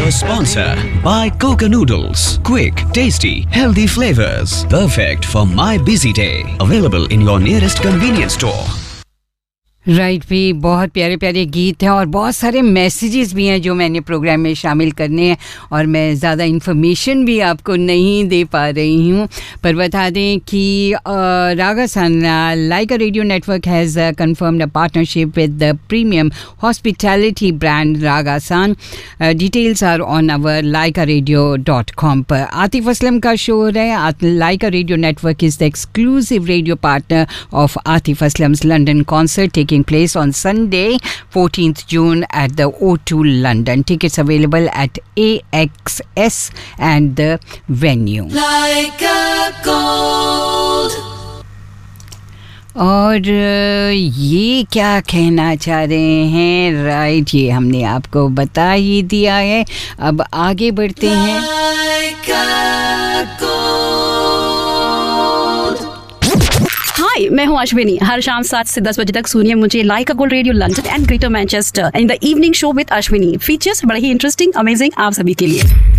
Our sponsor, by Coca Noodles. Quick, tasty, healthy flavors. Perfect for my busy day. Available in your nearest convenience store. Right भी बहुत प्यारे प्यारे गीत हैं और बहुत सारे मैसेजेस भी हैं जो मैंने प्रोग्राम में शामिल करने हैं और मैं ज़्यादा इन्फॉर्मेशन भी आपको नहीं दे पा रही हूँ, पर बता दें कि रागासान लाइका radio network has confirmed a partnership with the premium hospitality brand रागासान. Details are on our laikaradio.com पर. आतिफ असलम का शो हो रहा है. लाइका radio network is the exclusive radio partner of Atif Aslam's London concert taking place on Sunday 14th June at the O2 London. Tickets available at AXS and the venue. Like a gold. और ये क्या कहना चाह रहे हैं, राइट, ये हमने आपको बता ही दिया है. अब आगे बढ़ते हैं. Like a gold. हाय, मैं हूँ अश्विनी. हर शाम 7 से 10 बजे तक सुनिए मुझे like a gold radio London and greater Manchester in the evening show with Ashwini. Features बड़े ही इंटरेस्टिंग, अमेजिंग आप सभी के लिए.